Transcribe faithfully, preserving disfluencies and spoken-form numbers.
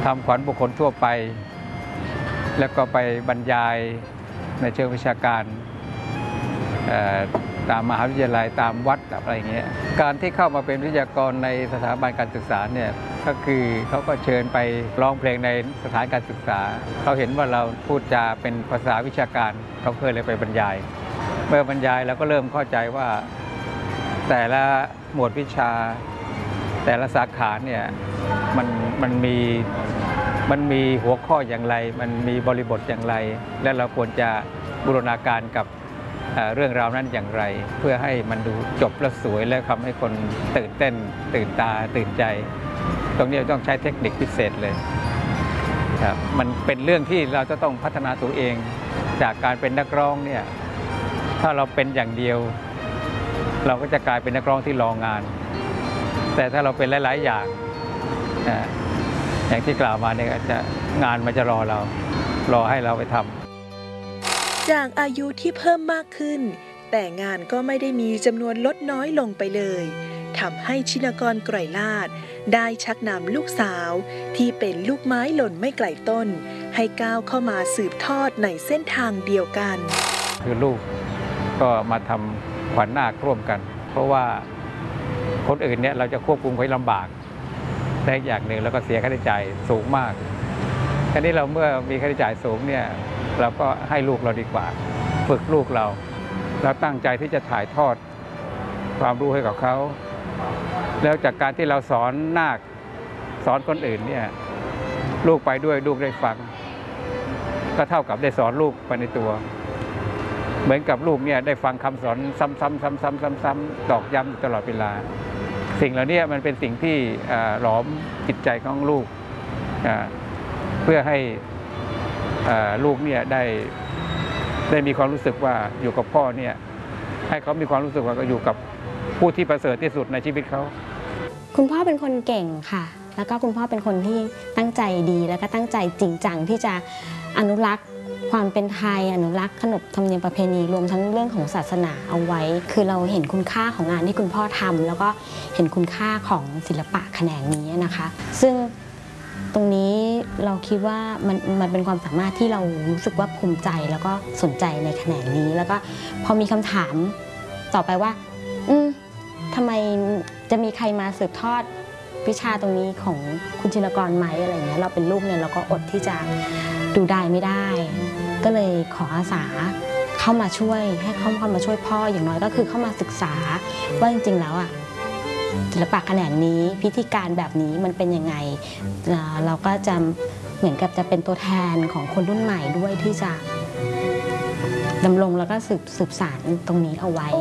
ทำขวัญบุคคลทั่วไปแล้วก็ไปบรรยายในเชิงวิชาการตามมหาวิทยาลัยตามวัดอะไรอย่างเงี้ยการที่เข้ามาเป็นวิทยากรในสถาบันการศึกษาเนี่ยก็คือเขาก็เชิญไปร้องเพลงในสถานการศึกษาเขาเห็นว่าเราพูดจาเป็นภาษาวิชาการเขาเคยเลยไปบรรยายเมื่อบรรยายเราก็เริ่มเข้าใจว่าแต่ละหมวดวิชาแต่ละสาขาเนี่ยมันมันมีมันมีหัวข้ออย่างไรมันมีบริบทอย่างไรและเราควรจะบูรณาการกับเรื่องราวนั้นอย่างไรเพื่อให้มันดูจบและสวยและทำให้คนตื่นเต้นตื่นตาตื่นใจตรงนี้ต้องใช้เทคนิคพิเศษเลยครับมันเป็นเรื่องที่เราจะต้องพัฒนาตัวเองจากการเป็นนักร้องเนี่ยถ้าเราเป็นอย่างเดียวเราก็จะกลายเป็นนักร้องที่รองานแต่ถ้าเราเป็นหลายๆอย่างอย่างที่กล่าวมาเนี่ยจะงานมันจะรอเรารอให้เราไปทำจากอายุที่เพิ่มมากขึ้นแต่งานก็ไม่ได้มีจำนวนลดน้อยลงไปเลยทำให้ชินกร ไกรลาภได้ชักนำลูกสาวที่เป็นลูกไม้หล่นไม่ไกลต้นให้ก้าวเข้ามาสืบทอดในเส้นทางเดียวกันคือลูกก็มาทำขวัญนาคร่วมกันเพราะว่าคนอื่นเนี่ยเราจะควบคุมไว้ลำบากแต่อย่างหนึ่งแล้วก็เสียค่าใช้จ่ายสูงมากทีนี้เราเมื่อมีค่าใช้จ่ายสูงเนี่ยเราก็ให้ลูกเราดีกว่าฝึกลูกเราเราตั้งใจที่จะถ่ายทอดความรู้ให้กับเขาแล้วจากการที่เราสอนนาคสอนคนอื่นเนี่ยลูกไปด้วยลูกได้ฟังก็เท่ากับได้สอนลูกไปในตัวเหมือนกับลูกเนี่ยได้ฟังคำสอนซ้ำๆซ้ำๆๆๆตอกย้ำตลอดเวลาสิ่งเหล่านี้มันเป็นสิ่งที่หลอมจิตใจของลูกเพื่อให้ลูกเนี่ยได้ได้มีความรู้สึกว่าอยู่กับพ่อเนี่ยให้เขามีความรู้สึกว่าอยู่กับผู้ที่ประเสริฐที่สุดในชีวิตเขาคุณพ่อเป็นคนเก่งค่ะแล้วก็คุณพ่อเป็นคนที่ตั้งใจดีแล้วก็ตั้งใจจริงจังที่จะอนุรักษ์ความเป็นไทยอนุรักษ์ขนบธรรมเนียมประเพณีรวมทั้งเรื่องของศาสนาเอาไว้คือเราเห็นคุณค่าของงานที่คุณพ่อทำแล้วก็เห็นคุณค่าของศิลปะแขนงนี้นะคะซึ่งตรงนี้เราคิดว่ามันมันเป็นความสามารถที่เรารู้สึกว่าภูมิใจแล้วก็สนใจในแขนงนี้แล้วก็พอมีคำถามต่อไปว่าอืมทำไมจะมีใครมาสืบทอดวิชาตรงนี้ของคุณชินกรไหมอะไรเงี้ยเราเป็นลูกเนี่ยเราก็อดที่จะดูได้ไม่ได้ก็เลยขออาสาเข้ามาช่วยให้เข้าเข้ามาช่วยพ่ออย่างน้อยก็คือเข้ามาศึกษาว่าจริงๆแล้วอ่ะศิลปะแขนงนี้พิธีการแบบนี้มันเป็นยังไงเราก็จะเหมือนกับจะเป็นตัวแทนของคนรุ่นใหม่ด้วยที่จะดำรงแล้วก็สืบสืบสานตรงนี้เอาไว้